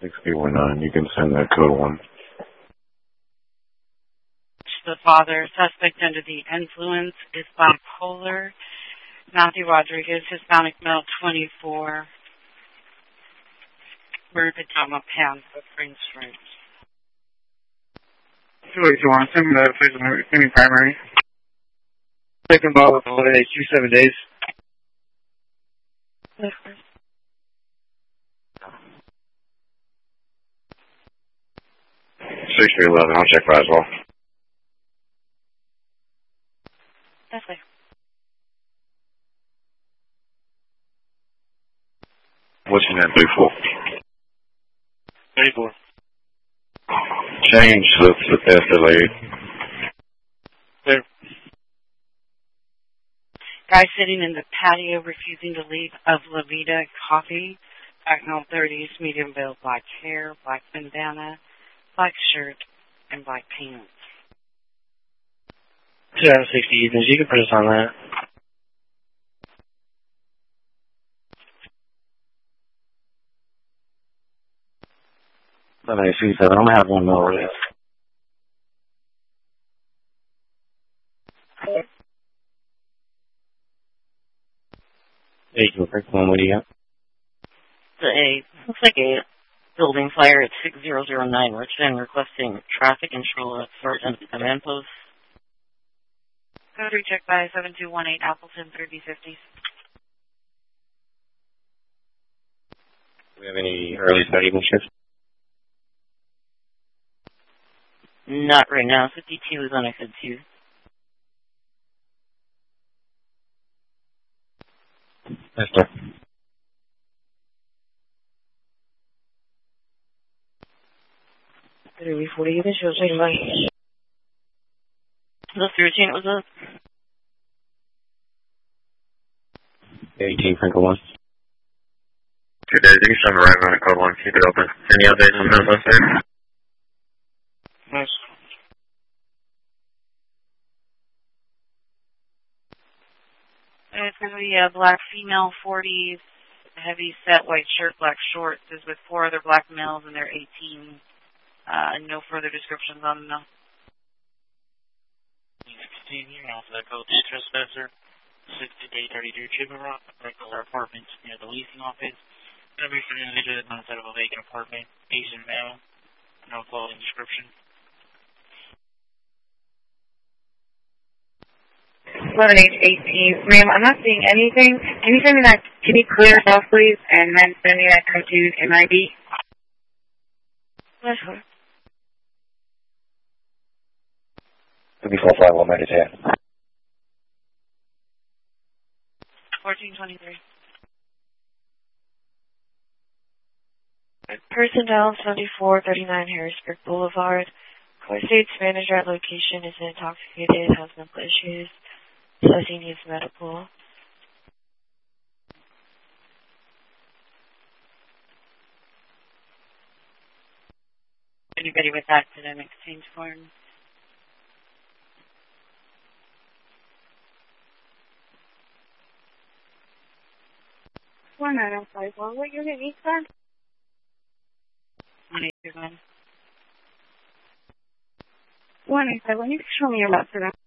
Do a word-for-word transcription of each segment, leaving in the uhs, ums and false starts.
six eight one nine. You can send that code one. The father, suspect under the influence, is bipolar. Matthew Rodriguez, Hispanic male, twenty-four. We're Pajama Pants with Spring Springs. two eight two one, send me that, please, send me primary. Second ball with holiday, two seven days. six three eleven, I'll check for as well. That's right. What's your name, thirty-four? thirty-four. Change the, the S L A. There. Guy sitting in the patio refusing to leave of La Vida Coffee. Background thirties, medium build, black hair, black bandana, black shirt, and black pants. two out of sixty evenings, you can put us on that. seven eight three seven, I'm gonna have one more release. Hey, you pick one, what do you got? The A. Looks like a building fire at six zero zero nine Richmond requesting traffic control at Sergeant Command Post. Code recheck by seven two one eight Appleton thirty fifty. Do we have any early start evening shifts? Not right now. fifty-two is on exit two. Yes, sir. three forty, you can show straight away. The thirteen was up. eighteen, Franklin one. Two days, you can send the right on the code one, keep it open. Any updates on that list there? Nice. It's going to be a black female, forties, heavy set, white shirt, black shorts. Is with four other black males, and they're eighteen. Uh, no further descriptions on them, though. sixteen, you're off that code trespasser. sixty-eight thirty-two Chipman Rock, regular apartment near the leasing office. Going to be for an individual outside of a vacant apartment, Asian male, no clothing description. eleven eight eighteen. Ma'am, I'm not seeing anything. Can you send me that? Can you clear it off, please? And then send me that cartoon M I D? Yes, sir. thirty-four five one ninety-two. fourteen twenty-three. Personnel seventy-four thirty-nine Harrisburg Boulevard. Core State's manager at location is intoxicated, has mental issues. Says he needs medical. Anybody with accident exchange forms? one nine five one. What unit needs that? one eight two one. one eight five one. You can show me your map for that.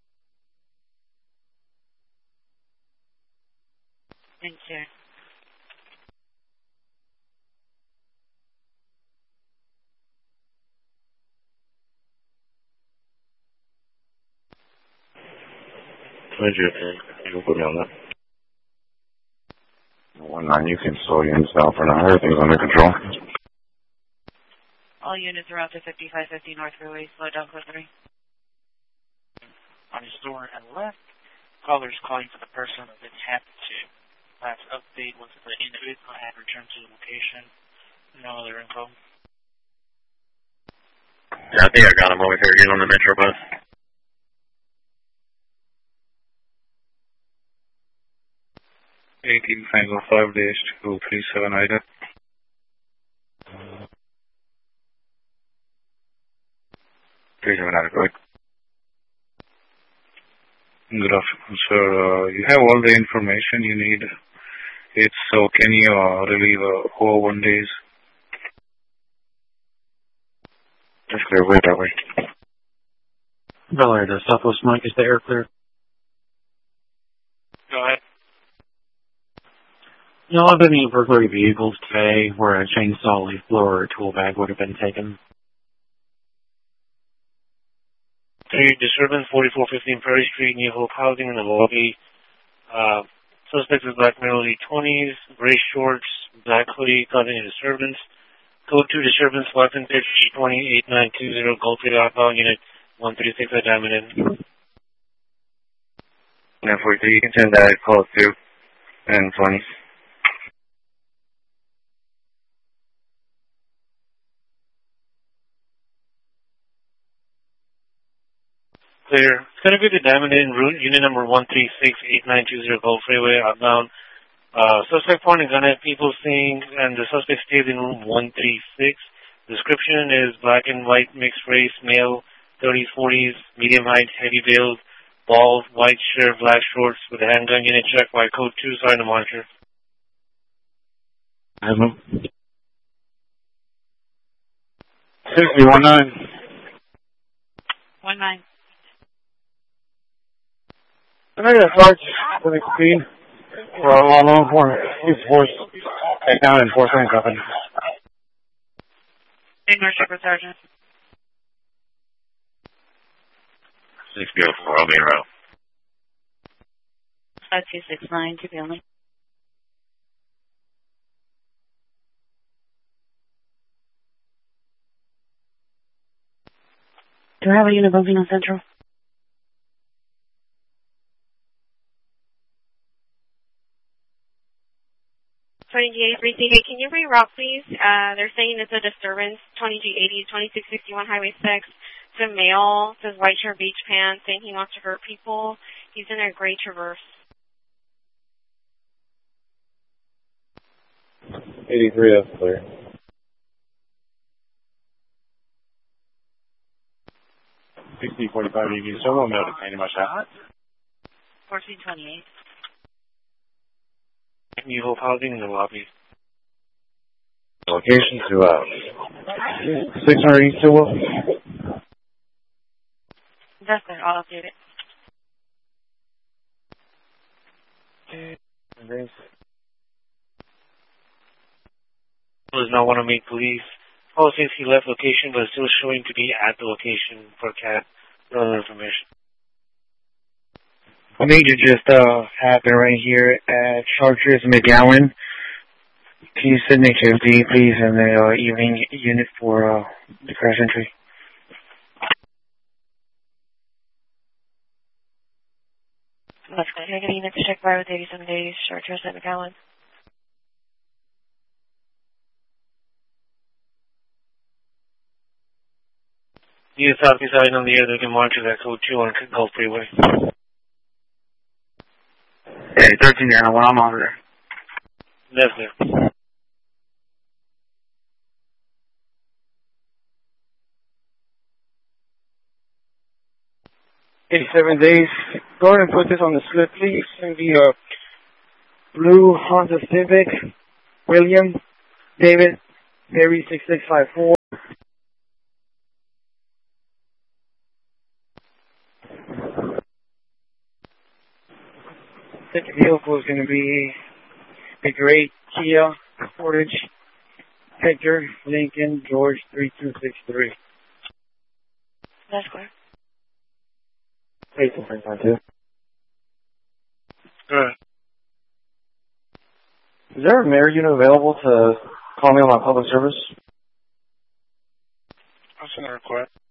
Thank you. Where's your thing? You can put me on that. one nine, you can slow units down for now. Everything's under control. All units are out to fifty-five fifty North Freeway. Slow down for three. On his door and left, callers calling for the person of intent to. Last update was that the individual had returned to the location. No other info. Yeah, I think I got him over here again on the Metro bus. eighteen Franklin five days two three seven Ida. three seven Ida, go ahead. Good afternoon, sir. Uh, you have all the information you need. It's so can you uh, relieve uh, over one days? That's clear. Way that way. Bel Air to Southwest Mike, is the air clear? Go ahead. You know, I've been in burglary vehicles today where a chainsaw, leaf blower, or tool bag would have been taken. Three, disturbance, forty-four fifteen Prairie Street, New Hope Housing in the lobby. Uh, suspect is black male, early twenties, gray shorts, black hoodie, causing a disturbance. Code two disturbance, weapon fifty twenty eight nine two zero, Gold City outbound unit one three six at Diamond Inn. nine forty-three, you can send that call two and twenty. Clear. It's going to be the Diamond Inn route, unit number one three six eight nine two zero, Gold Freeway, outbound. Uh, suspect pointing gun at people seeing, and the suspect stays in room one three six. Description is black and white, mixed race, male, thirties, forties, medium height, heavy build, bald, white shirt, black shorts, with a handgun. Unit check by code two, sorry to monitor. sixty one nine. One nine. I got a charge for the speed. Well, well, no, for police force. Take down enforcement company. Ignore Shepherd Sergeant. six oh four, I'll be around. five two six nine, to be only. Do I have a unit moving on Central? twenty G eighty-three C. Hey, can you reroute, please? Uh, they're saying it's a disturbance. twenty G eighty, twenty-six sixty-one Highway six. It's a male. Says white shirt, beach pants, saying he wants to hurt people. He's in a gray Traverse. eighty-three, that's clear. sixty forty-five, you can still won't be able to paint my shot. fourteen twenty-eight. New Hope Housing in the lobby. Location to uh, six hundred East Sewell. That's it. I'll update it. Does not want to meet police. Oh, since he left location, but is still showing to be at the location for C A T. No other information. A major just uh happened right here at Chartres McGowan. Can you signature D, please, and the uh, evening unit for uh, the crash entry? Let's go. Can I get a unit to check by with eighty-seven days, Chartres at McGowan? Need a southeast side on the air, they can monitor that code two on Gulf Freeway. Hey, thirteen down, when I'm on there. That's there. eighty-seven days. Go ahead and put this on the slip, please. It's going to be a blue Honda Civic, William, David, Harry six six five four. Second vehicle is going to be a great Kia Sportage, Hector, Lincoln, George three two six three. That's clear. eighteen twenty-two. Good. Is there a mayor unit available to call me on my public service? I'll send a request.